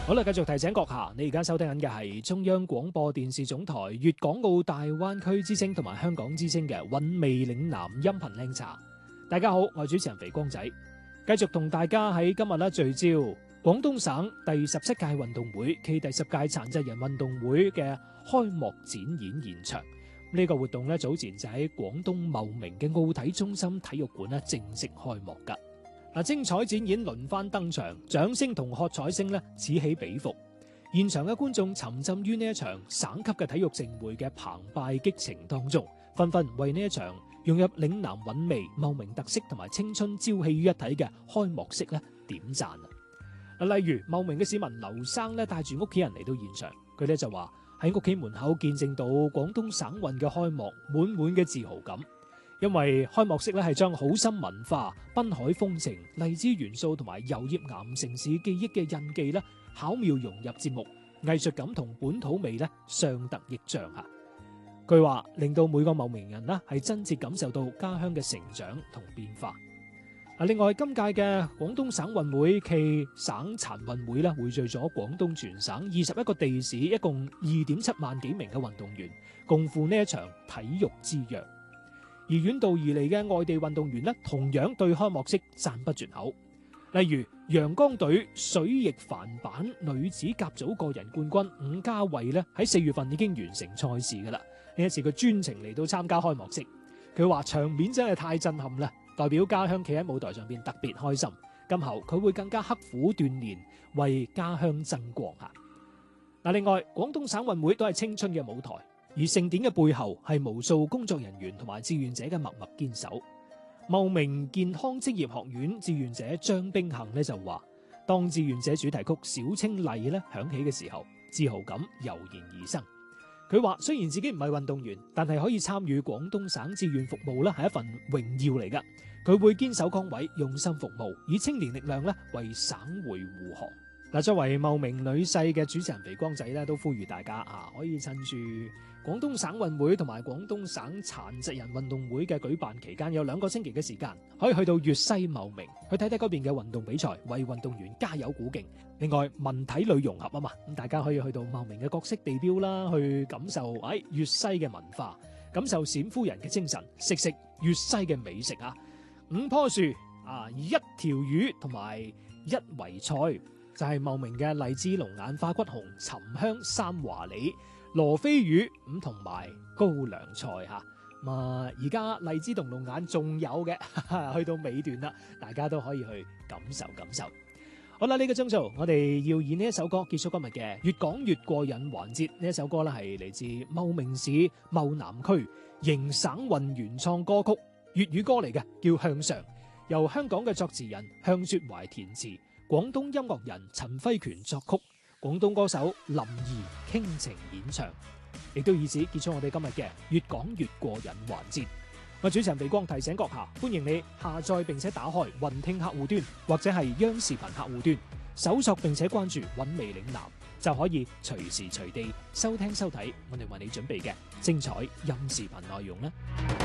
好啦，繼續提醒閣下，你而家收聽緊嘅係中央廣播電視總台粵港澳大灣區之聲同埋香港之聲嘅韻味嶺南音頻靚茶。大家好，我係主持人肥光仔，繼續同大家喺今日聚焦廣東省第17屆運動會暨第10屆殘疾人運動會嘅開幕展演現場。呢個活動早前就喺廣東茂名嘅奧體中心體育館正式開幕噶。精彩展演輪番登場，掌聲同喝彩聲此起彼伏。現場嘅觀眾沉浸於呢一場省級嘅體育盛會嘅澎湃激情當中，紛紛為呢一場融入嶺南韻味、茂名特色同埋青春朝氣於一體嘅開幕式點讚。例如茂名嘅市民劉生帶住屋企人嚟到現場，佢就話喺屋企門口見證到廣東省運嘅開幕，滿滿嘅自豪感。因為開幕式係將好深文化、濱海風情、荔枝元素同埋油葉岩城市記憶嘅印記巧妙融入節目，藝術感同本土味相得益彰吓。據話令到每個茂名人係真切感受到家鄉嘅成長同變化。另外今屆嘅廣東省運會暨省殘運會匯聚咗廣東全省21個地市，一共2.7萬幾名嘅運動員，共赴呢一場體育之約。而遠道而嚟嘅外地運動員同樣對開幕式讚不絕口。例如陽江隊水翼帆板女子甲組個人冠軍伍家慧喺4月份已經完成賽事噶啦。呢一次佢專程嚟到參加開幕式，佢話場面真係太震撼啦，代表家鄉企喺舞台上邊特別開心。今後佢會更加刻苦鍛煉，為家鄉爭光吓。另外廣東省運會都係青春嘅舞台。而盛典嘅背後係無數工作人員同埋志願者嘅默默堅守。茂名健康職業學院志願者張冰幸就話，當志願者主題曲《小青麗》響起嘅時候，自豪感油然而生。佢話雖然自己唔係運動員，但係可以參與廣東省志願服務係一份榮耀嚟噶。佢會堅守崗位，用心服務，以青年力量為省會護航。作為茂名女婿嘅主持人肥光仔都呼籲大家可以趁住廣東省運會同埋廣東省殘疾人運動會嘅舉辦期間，有2個星期嘅時間，可以去到粵西茂名去睇睇嗰邊嘅運動比賽，為運動員加油鼓勁。另外文體旅融合啊嘛，咁大家可以去到茂名嘅各式地標啦，去感受粵西嘅文化，感受冼夫人嘅精神，食粵西嘅美食啊！5棵樹1條魚同埋1圍菜。就係茂名嘅荔枝龍眼花骨紅、沉香三華李、羅非魚咁同埋高粱菜吓。而家荔枝同龍眼仲有嘅，去到尾段啦，大家都可以去感受感受。好啦，呢個鐘數我哋要以呢一首歌結束今日嘅越講越過癮環節。呢一首歌係嚟自茂名市茂南區迎省運原創歌曲，粵語歌嚟嘅，叫《向上》，由香港嘅作詞人向雪懷填詞，廣東音樂人陳輝權作曲，廣東歌手林怡傾情演唱，亦都以此結束我哋今日嘅越講越過癮環節。我主持人肥光提醒閣下，歡迎你下載並且打開雲聽客戶端或者係央視頻客戶端，搜索並且關注韻味嶺南，就可以隨時隨地收聽收睇我哋為你準備嘅精彩音視頻內容啦。